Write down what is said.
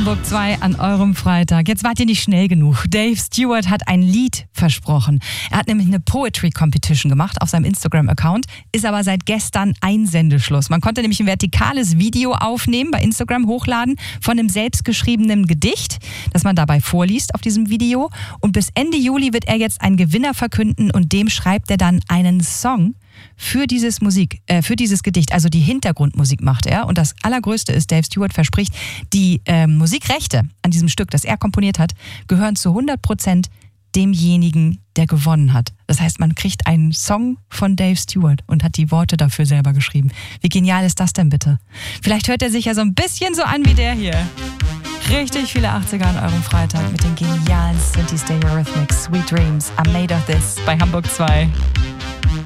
Hamburg 2 an eurem Freitag. Jetzt wart ihr nicht schnell genug. Dave Stewart hat ein Lied versprochen. Er hat nämlich eine Poetry Competition gemacht auf seinem Instagram-Account, ist aber seit gestern Einsendeschluss. Man konnte nämlich ein vertikales Video aufnehmen, bei Instagram hochladen, von einem selbstgeschriebenen Gedicht, das man dabei vorliest auf diesem Video. Und bis Ende Juli wird er jetzt einen Gewinner verkünden und dem schreibt er dann einen Song für dieses Gedicht, also die Hintergrundmusik macht er. Und das Allergrößte ist, Dave Stewart verspricht, die Musikrechte an diesem Stück, das er komponiert hat, gehören zu 100% demjenigen, der gewonnen hat. Das heißt, man kriegt einen Song von Dave Stewart und hat die Worte dafür selber geschrieben. Wie genial ist das denn bitte? Vielleicht hört er sich ja so ein bisschen so an wie der hier. Richtig viele 80er an eurem Freitag mit den genialen Synthie Stereo Rhythmics. Sweet Dreams, I'm made of this bei Hamburg 2.